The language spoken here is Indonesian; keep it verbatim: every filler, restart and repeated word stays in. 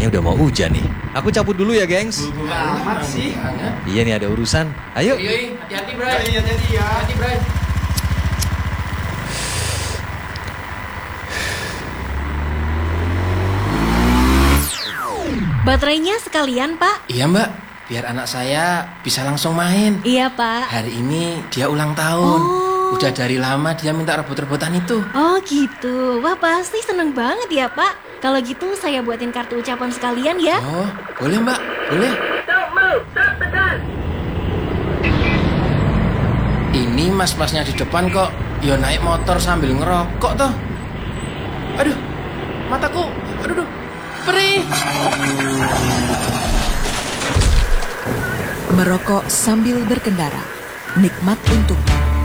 Kayaknya udah mau hujan nih. Aku cabut dulu ya, gengs. Amat sih. Iya nih, ada urusan. Ayo. Iya, hati-hati, Bray. Iya, hati-hati ya. Hati-hati, Bray. Baterainya sekalian, Pak. Iya, Mbak. Biar anak saya bisa langsung main. Iya, Pak. Hari ini dia ulang tahun. Oh. Udah dari lama dia minta rebut-rebutan itu. Oh gitu. Wah, pasti seneng banget ya, Pak. Kalau gitu saya buatin kartu ucapan sekalian ya. Oh, boleh, Mbak. Boleh. Ini mas-masnya di depan kok yo naik motor sambil ngerokok toh. Aduh, mataku. Aduh, aduh. Perih. Merokok sambil berkendara, nikmat untukmu.